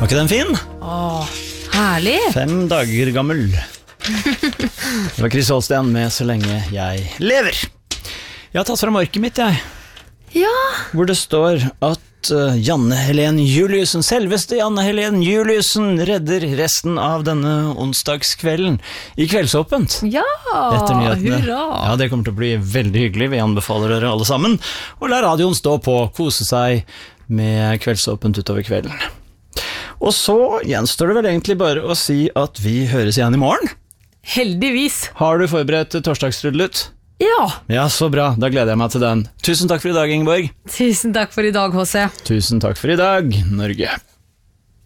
Var ikke den fin? Herlig. 5 dager gammel. Det var Chris Holsten med Så lenge jeg lever. Jeg har tatt frem arket mitt, jeg. Ja. Hvor det står at Janne Helen Juliussen, selveste Janne Helen Juliussen, redder resten av denne onsdagskvelden i Kveldsåpent. Ja, Etter nyhetene. hurra. Ja, det kommer til å bli veldig hyggelig. Vi anbefaler dere alle sammen å la radioen stå på, kose seg med Kveldsåpent utover kvelden. Og så gjenstår det vel egentlig bare å si at vi høres igjen i morgen. Heldigvis. Har du forberedt torsdagstrudelutt? Ja. Ja, så bra. Da gleder jeg meg til den. Tusen takk for i dag, Ingeborg. Tusen takk for i dag, HC. Tusen takk for i dag, Norge.